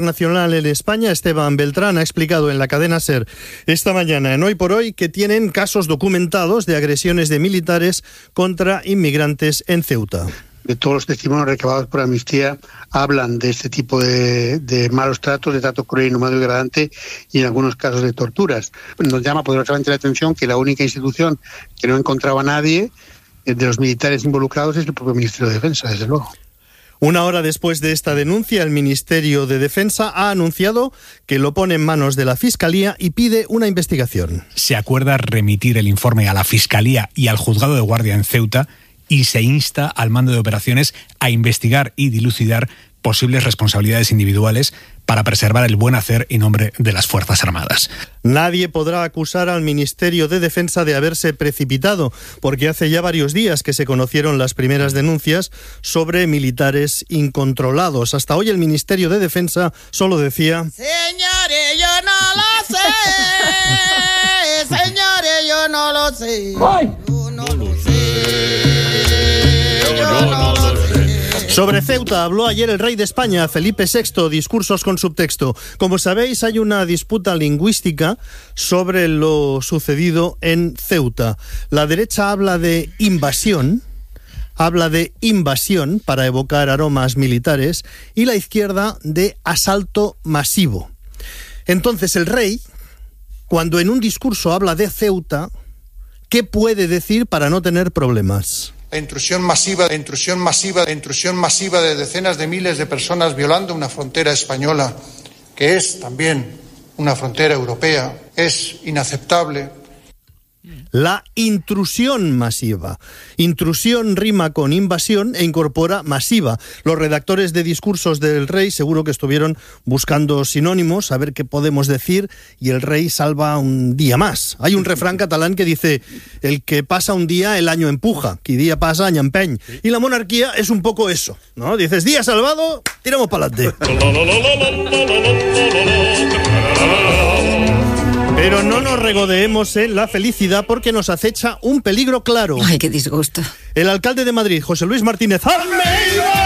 Nacional en España, Esteban Beltrán, ha explicado en la cadena SER esta mañana en Hoy por Hoy que tienen casos documentados de agresiones de militares contra inmigrantes en Ceuta. De todos los testimonios recabados por Amnistía hablan de este tipo de malos tratos, de trato cruel, inhumano y degradante, y en algunos casos de torturas. Nos llama poderosamente la atención que la única institución que no encontraba a nadie de los militares involucrados es el propio Ministerio de Defensa, desde luego. Una hora después de esta denuncia, el Ministerio de Defensa ha anunciado que lo pone en manos de la Fiscalía y pide una investigación. Se acuerda remitir el informe a la Fiscalía y al Juzgado de Guardia en Ceuta y se insta al mando de operaciones a investigar y dilucidar posibles responsabilidades individuales para preservar el buen hacer y nombre de las Fuerzas Armadas. Nadie podrá acusar al Ministerio de Defensa de haberse precipitado, porque hace ya varios días que se conocieron las primeras denuncias sobre militares incontrolados. Hasta hoy el Ministerio de Defensa solo decía: señores, yo no lo sé, señores, yo no lo sé, yo no lo sé, yo no lo sé. Sobre Ceuta habló ayer el rey de España, Felipe VI, discursos con subtexto. Como sabéis, hay una disputa lingüística sobre lo sucedido en Ceuta. La derecha habla de invasión para evocar aromas militares, y la izquierda de asalto masivo. Entonces el rey, cuando en un discurso habla de Ceuta, ¿qué puede decir para no tener problemas? La intrusión masiva de decenas de miles de personas violando una frontera española, que es también una frontera europea, es inaceptable. La intrusión masiva. Intrusión rima con invasión e incorpora masiva. Los redactores de discursos del rey seguro que estuvieron buscando sinónimos, a ver qué podemos decir, y el rey salva un día más. Hay un refrán catalán que dice: el que pasa un día, el año empuja, qui día pasa, año empeny. Y la monarquía es un poco eso, ¿no? Dices, día salvado, tiramos para adelante. Pero no nos regodeemos en la felicidad, porque nos acecha un peligro claro. Ay, qué disgusto. El alcalde de Madrid, José Luis Martínez Almeida,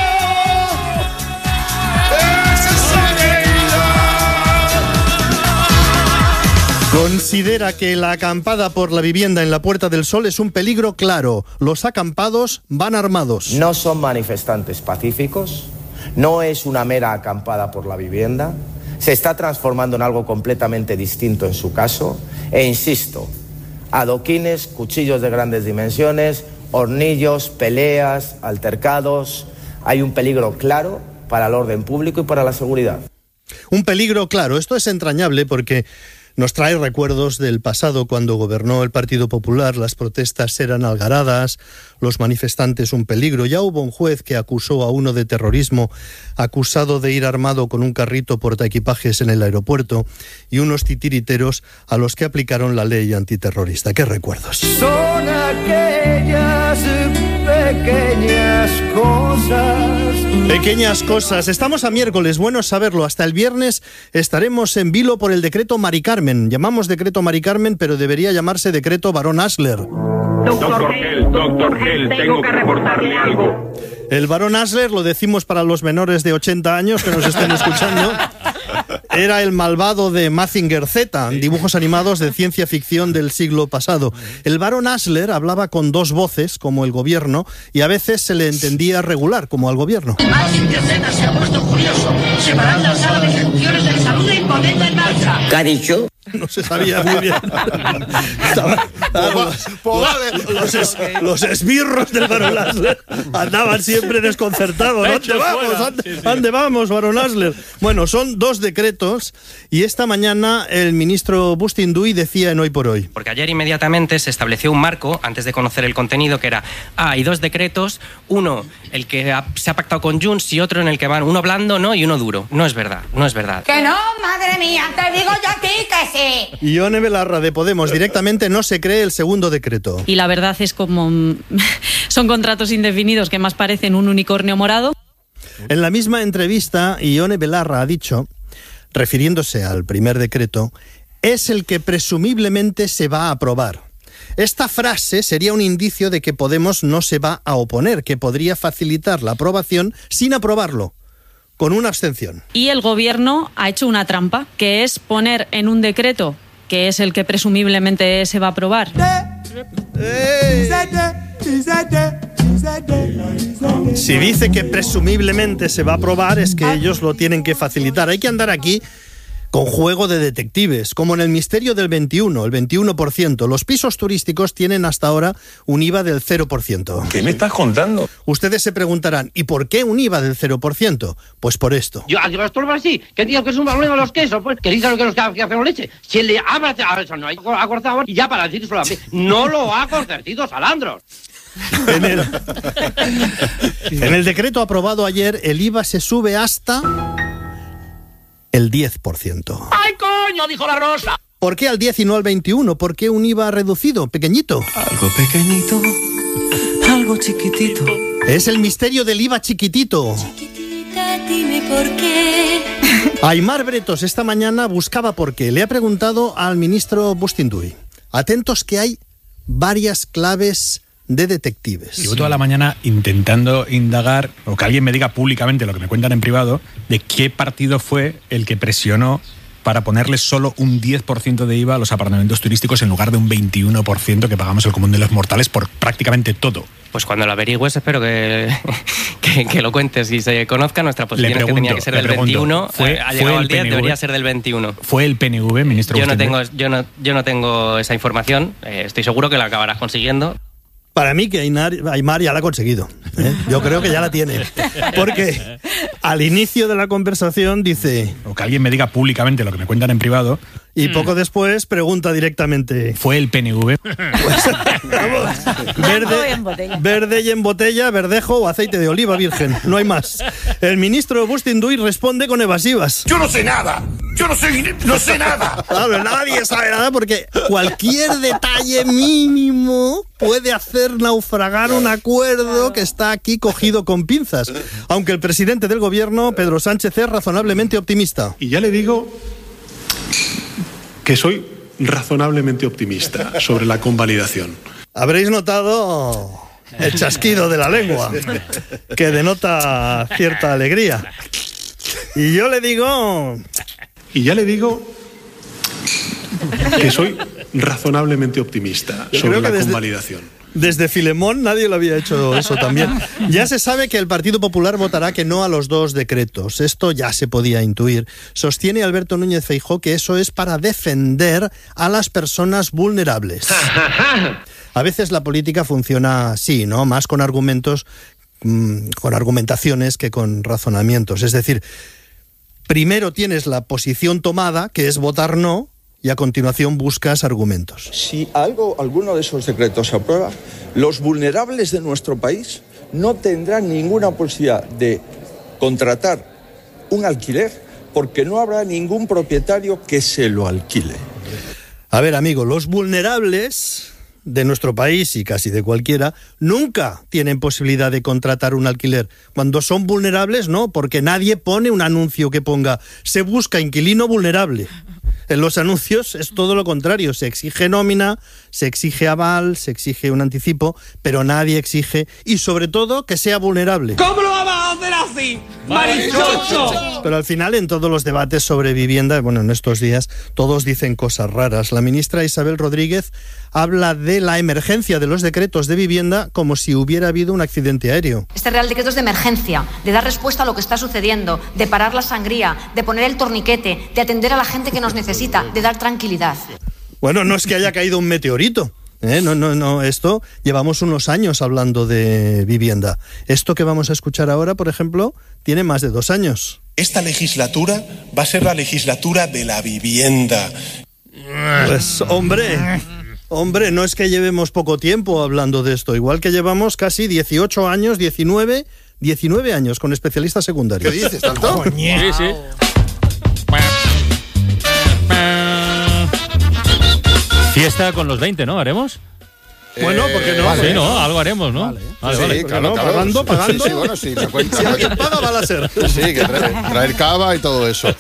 considera que la acampada por la vivienda en la Puerta del Sol es un peligro claro. Los acampados van armados. No son manifestantes pacíficos, no es una mera acampada por la vivienda. Se está transformando en algo completamente distinto en su caso. E insisto, adoquines, cuchillos de grandes dimensiones, hornillos, peleas, altercados. Hay un peligro claro para el orden público y para la seguridad. Un peligro claro. Esto es entrañable porque nos trae recuerdos del pasado, cuando gobernó el Partido Popular. Las protestas eran algaradas, los manifestantes un peligro. Ya hubo un juez que acusó a uno de terrorismo, acusado de ir armado con un carrito portaequipajes en el aeropuerto, y unos titiriteros a los que aplicaron la ley antiterrorista. ¿Qué recuerdos? Son aquellas pequeñas cosas. Pequeñas cosas. Estamos a miércoles, bueno saberlo. Hasta el viernes estaremos en vilo por el decreto Mari Carmen. Llamamos decreto Mari Carmen, pero debería llamarse decreto Barón Asler. Doctor Gel, tengo que reportarle algo. El Barón Asler, lo decimos para los menores de 80 años que nos estén escuchando, era el malvado de Mazinger Z, dibujos animados de ciencia ficción del siglo pasado. El Barón Asler hablaba con dos voces, como el gobierno, y a veces se le entendía regular, como al gobierno. Mazinger Z se ha puesto furioso. Separar la sala de ejecuciones del salud y ponerla en marcha. ¿Qué ha dicho? No se sabía muy bien. Los esbirros del Barón Asler andaban siempre desconcertados. ¿Dónde vamos, Barón Asler? Bueno, son dos decretos, y esta mañana el ministro Bustinduy decía en Hoy por Hoy. Porque ayer inmediatamente se estableció un marco, antes de conocer el contenido, que era, hay dos decretos, uno el que se ha pactado con Junts y otro en el que van uno blando, ¿no?, y uno duro. No es verdad. Que no, madre mía, te digo yo a ti que sí. Ione Belarra, de Podemos, directamente no se cree el segundo decreto. Y la verdad es como son contratos indefinidos que más parecen un unicornio morado. En la misma entrevista, Ione Belarra ha dicho, refiriéndose al primer decreto, es el que presumiblemente se va a aprobar. Esta frase sería un indicio de que Podemos no se va a oponer, que podría facilitar la aprobación sin aprobarlo. con una abstención. Y el Gobierno ha hecho una trampa, que es poner en un decreto, que es el que presumiblemente se va a aprobar, Si dice que presumiblemente se va a aprobar, es que ellos lo tienen que facilitar. Hay que andar aquí con juego de detectives, como en el misterio del 21, el 21%. Los pisos turísticos tienen hasta ahora un IVA del 0%. ¿Qué me estás contando? Ustedes se preguntarán, ¿y por qué un IVA del 0%? Pues por esto. Yo digo, esto es así, que digo que es un problema de los quesos, pues, que dicen que los que hacen leche. Si le habla a eso, no hay acortado, y ya para decir solamente, no lo ha concertido Salandros. En el decreto aprobado ayer, el IVA se sube hasta el 10%. ¡Ay, coño! Dijo la Rosa. ¿Por qué al 10 y no al 21? ¿Por qué un IVA reducido, pequeñito? Algo pequeñito, algo chiquitito. Es el misterio del IVA chiquitito. Chiquitita, dime por qué. Aimar Bretos esta mañana buscaba por qué. Le ha preguntado al ministro Bustinduy. Atentos que hay varias claves de detectives. Llevo toda la mañana intentando indagar, o que alguien me diga públicamente lo que me cuentan en privado, de qué partido fue el que presionó para ponerle solo un 10% de IVA a los apartamentos turísticos en lugar de un 21% que pagamos el común de los mortales por prácticamente todo. Pues cuando lo averigües espero que lo cuentes y se conozca. Nuestra posición es que tenía que ser del 21, ha llegado al 10, debería ser del 21. ¿Fue el PNV, ministro? Yo no tengo esa información, estoy seguro que la acabarás consiguiendo. Para mí que Aimar ya la ha conseguido, ¿eh? Yo creo que ya la tiene. Porque al inicio de la conversación dice... O que alguien me diga públicamente lo que me cuentan en privado. Y poco después pregunta directamente... ¿Fue el PNV? Pues, vamos, verde y en botella, verdejo o aceite de oliva virgen. No hay más. El ministro Bustinduy responde con evasivas. ¡Yo no sé nada! ¡Yo no sé nada! Claro, nadie sabe nada porque cualquier detalle mínimo puede hacer naufragar un acuerdo que está aquí cogido con pinzas. Aunque el presidente del gobierno, Pedro Sánchez, es razonablemente optimista. Y ya le digo que soy razonablemente optimista sobre la convalidación. Habréis notado el chasquido de la lengua, que denota cierta alegría. Y yo le digo... Y ya le digo que soy razonablemente optimista sobre la convalidación. Desde Filemón nadie lo había hecho eso también. Ya se sabe que el Partido Popular votará que no a los dos decretos. Esto ya se podía intuir. Sostiene Alberto Núñez Feijóo que eso es para defender a las personas vulnerables. A veces la política funciona así, ¿no? Más con argumentos, con argumentaciones que con razonamientos. Es decir, primero tienes la posición tomada, que es votar no, y a continuación buscas argumentos. Si alguno de esos decretos se aprueba, los vulnerables de nuestro país no tendrán ninguna posibilidad de contratar un alquiler porque no habrá ningún propietario que se lo alquile. A ver, amigo, los vulnerables de nuestro país y casi de cualquiera nunca tienen posibilidad de contratar un alquiler. Cuando son vulnerables, no, porque nadie pone un anuncio que ponga "se busca inquilino vulnerable". En los anuncios es todo lo contrario, se exige nómina, se exige aval, se exige un anticipo, pero nadie exige, y sobre todo, que sea vulnerable. ¿Cómo lo vamos a hacer así, marichocho? Pero al final, en todos los debates sobre vivienda, bueno, en estos días, todos dicen cosas raras. La ministra Isabel Rodríguez habla de la emergencia de los decretos de vivienda como si hubiera habido un accidente aéreo. Este Real Decreto es de emergencia, de dar respuesta a lo que está sucediendo, de parar la sangría, de poner el torniquete, de atender a la gente que nos necesita, de dar tranquilidad. Bueno, no es que haya caído un meteorito. No, esto llevamos unos años hablando de vivienda. Esto que vamos a escuchar ahora, por ejemplo, tiene más de 2 años. Esta legislatura va a ser la legislatura de la vivienda. Pues, hombre, no es que llevemos poco tiempo hablando de esto, igual que llevamos casi 18 años, 19 años con especialistas secundarios. ¿Qué dices, tanto? Sí, sí. Fiesta con los 20, ¿no? ¿Haremos? Bueno, ¿por qué no? Vale. Sí, ¿no? Algo haremos, ¿no? Vale. Sí, claro. Pagando. Sí, bueno, sí, me cuenta. Si alguien paga, va a ser. Sí, que traer cava y todo eso.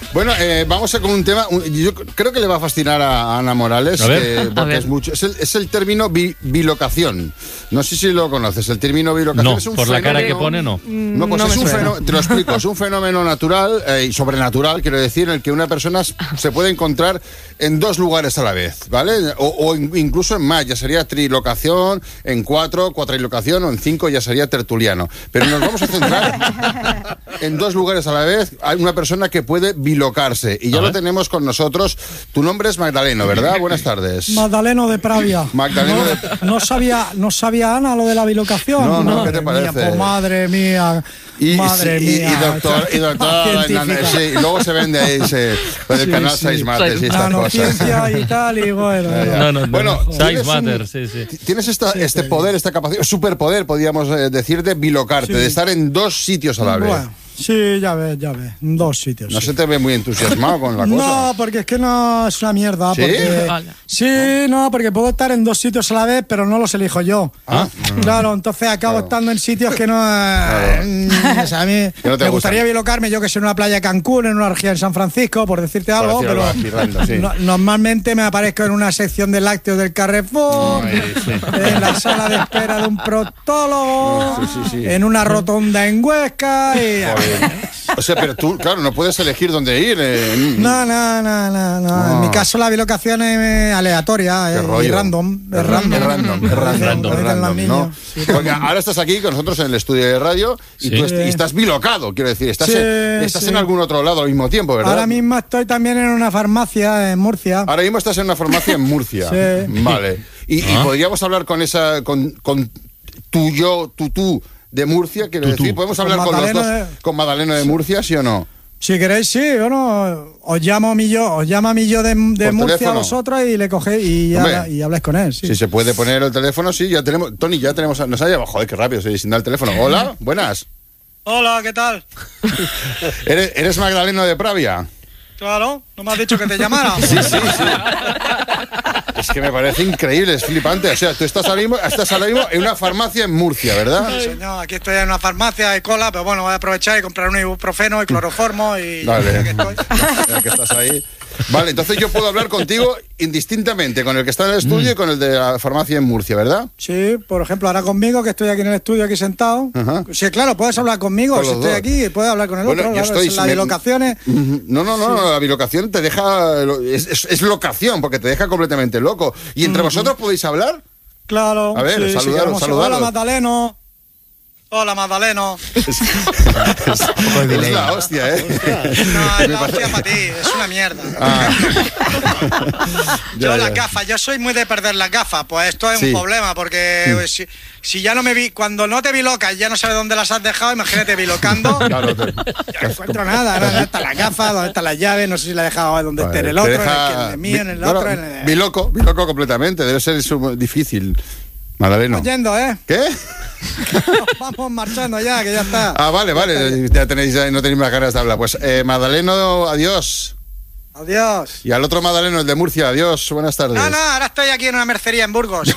Bueno, vamos a con un tema. Yo creo que le va a fascinar a Ana Morales. Porque es mucho. Es el término bilocación. No sé si lo conoces. El término bilocación es un por fenómeno, la cara que pone, no. No, pues es un fenómeno. Te lo explico. Es un fenómeno natural y sobrenatural, quiero decir, en el que una persona se puede encontrar en dos lugares a la vez, ¿vale? O incluso en más. Ya sería trilocación, en cuatrilocación, o en 5 ya sería tertuliano. Pero nos vamos a centrar en dos lugares a la vez. Hay una persona que puede bilocarse y ya lo tenemos con nosotros. Tu nombre es Magdaleno, ¿verdad? Buenas tardes. Magdaleno de Pravia. Magdaleno no sabía Ana lo de la bilocación. No, ¿qué te parece? Pues madre mía. Madre mía. Y doctor, sí, y luego se vende ahí el canal 6 Matters y estas cosas. Ciencia y tal, y bueno. Bueno, 6 Matters, sí. Tienes este poder, esta capacidad, superpoder, podríamos decir, de bilocarte, de estar en dos sitios a la vez. Bueno. Sí, ya ves, en 2 sitios. ¿No se te ve muy entusiasmado con la cosa? No, porque es que no es una mierda. ¿Sí? Porque puedo estar en 2 sitios a la vez, pero no los elijo yo. Claro, entonces acabo estando en sitios que no... O sea, a mí me gustaría bilocarme, yo que sé, en una playa de Cancún, en una orgía en San Francisco, por decirte algo, pero normalmente me aparezco en una sección de lácteos del Carrefour, en la sala de espera de un proctólogo, en una rotonda en Huesca y... O sea, pero tú, claro, no puedes elegir dónde ir. No. En mi caso la bilocación es aleatoria, es random. Es random, ¿no? Porque ahora estás aquí con nosotros en el estudio de radio y tú estás bilocado, quiero decir. Estás en algún otro lado al mismo tiempo, ¿verdad? Ahora mismo estoy también en una farmacia en Murcia. Ahora mismo estás en una farmacia en Murcia. Vale. Y podríamos hablar con tú de Murcia, quiero decir, podemos hablar con los dos, con Magdaleno de Murcia, ¿sí o no? Si queréis, sí, bueno, os llama a mí yo de Murcia teléfono. A vosotros y le cogéis y habláis con él. Sí. Si se puede poner el teléfono, sí, ya tenemos, Tony, nos ha llamado, joder, qué rápido, sin dar el teléfono. Hola, buenas. Hola, ¿qué tal? ¿Eres Magdaleno de Pravia? Claro, ¿no me has dicho que te llamara? Sí. Es que me parece increíble, es flipante. O sea, tú estás ahora mismo en una farmacia en Murcia, ¿verdad? Sí, señor, aquí estoy en una farmacia, hay cola, pero bueno, voy a aprovechar y comprar un ibuprofeno y cloroformo y... Vale, ya que estás ahí. Vale, entonces yo puedo hablar contigo indistintamente, con el que está en el estudio y con el de la farmacia en Murcia, ¿verdad? Sí, por ejemplo, ahora conmigo, que estoy aquí en el estudio, aquí sentado. Sí, claro, puedes hablar conmigo, si estoy aquí, puedes hablar con el otro. Yo estoy... Las bilocaciones... No, la bilocación te deja... Es locación, porque te deja completamente loco. ¿Y entre vosotros podéis hablar? Claro. A ver, saludaros. Hola, Magdaleno. Hola, Magdaleno. Es la hostia, ¿eh? No, es la hostia para ti, es una mierda. Las gafas, yo soy muy de perder las gafas, pues esto es un problema, porque si ya no cuando no te bilocas, ya no sabes dónde las has dejado, imagínate bilocando. Claro, yo no encuentro nada, ¿dónde están las gafas? ¿Dónde están las llaves? No sé si la he dejado donde esté el otro, en el mío, en el otro. Biloco completamente, debe ser difícil. Magdaleno. Oyendo, ¿Qué? Vamos marchando ya, que ya está. Vale, ya no tenéis más ganas de hablar. Pues Magdaleno, adiós. Adiós. Y al otro Magdaleno, el de Murcia, adiós, buenas tardes. No, ahora estoy aquí en una mercería en Burgos.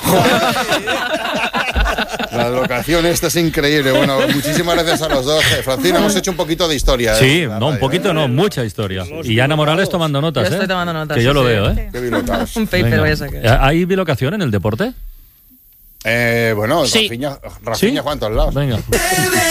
La locación esta es increíble. Bueno, muchísimas gracias a los dos. Francina, hemos hecho un poquito de historia. Sí, un poquito no, mucha historia. Y Ana Morales tomando notas, Yo estoy tomando notas. Que yo lo veo, Qué bilocados. Un paper voy a sacar. ¿Hay bilocación en el deporte? Bueno, sí. Rafinha Juan, todos lados. Venga.